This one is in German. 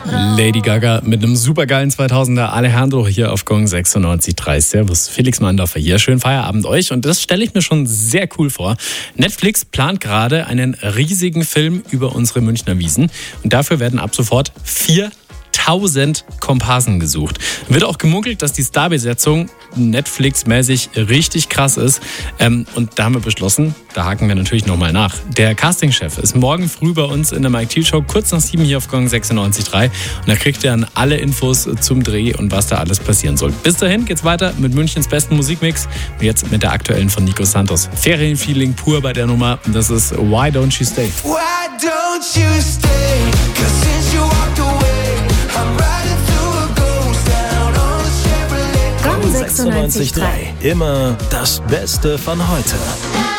Lady Gaga mit einem supergeilen 2000er Alejandro hier auf Gong 96.3. Servus, Felix Mandorfer hier. Schönen Feierabend euch. Und das stelle ich mir schon sehr cool vor. Netflix plant gerade einen riesigen Film über unsere Münchner Wiesn. Und dafür werden ab sofort 4.000 Komparsen gesucht. Wird auch gemunkelt, dass die Starbesetzung Netflix-mäßig richtig krass ist. Und da haben wir beschlossen, da haken wir natürlich nochmal nach. Der Castingchef ist morgen früh bei uns in der Mike Thiel Show, kurz nach 7 hier auf Gong 96.3. Und da kriegt ihr dann alle Infos zum Dreh und was da alles passieren soll. Bis dahin geht's weiter mit Münchens besten Musikmix. Und jetzt mit der aktuellen von Nico Santos. Ferienfeeling pur bei der Nummer. Das ist Why Don't You Stay. Why don't you stay? 'Cause since you walked away, I'm riding through a ghost town on a Chevrolet. Gong 96.3. Immer das Beste von heute.